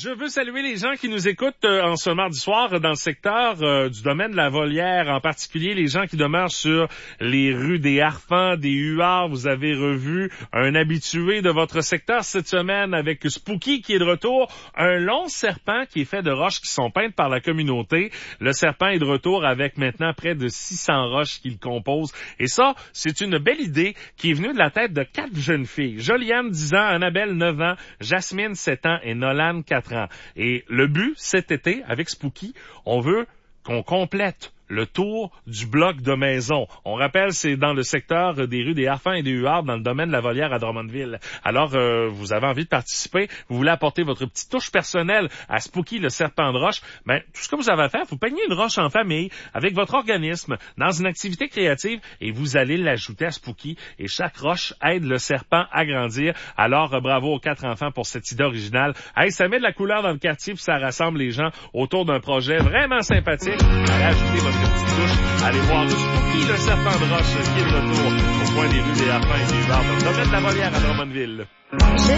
Je veux saluer les gens qui nous écoutent en ce mardi soir dans le secteur du domaine de la Volière, en particulier les gens qui demeurent sur les rues des Harfans, des Huards. Vous avez revu un habitué de votre secteur cette semaine avec Spooky qui est de retour. Un long serpent qui est fait de roches qui sont peintes par la communauté. Le serpent est de retour avec maintenant près de 600 roches qu'il compose. Et ça, c'est une belle idée qui est venue de la tête de 4 jeunes filles. Joliane, 10 ans, Annabelle, 9 ans, Jasmine, 7 ans et Nolan, 4 ans. Et le but, cet été, avec Spooky, on veut qu'on complète le tour du bloc de maison. On rappelle, c'est dans le secteur des rues des Harfans et des Huards, dans le domaine de la Volière à Drummondville. Alors, vous avez envie de participer, vous voulez apporter votre petite touche personnelle à Spooky, le serpent de roche, ben, tout ce que vous avez à faire, vous peignez une roche en famille, avec votre organisme, dans une activité créative, et vous allez l'ajouter à Spooky, et chaque roche aide le serpent à grandir. Alors, bravo aux 4 enfants pour cette idée originale. Hey, ça met de la couleur dans le quartier, puis ça rassemble les gens autour d'un projet vraiment sympathique. Allez ajouter votre petite touche. Allez voir Spooky, le serpent de roche, qui est de retour au coin des rues des Harfans et des Huards, dans le domaine de la Volière à Drummondville.